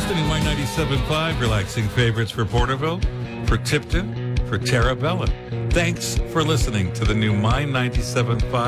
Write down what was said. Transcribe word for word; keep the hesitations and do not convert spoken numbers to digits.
The new My ninety-seven point five relaxing favorites for Porterville, for Tipton, for Terabella. Thanks for listening to the new My ninety-seven point five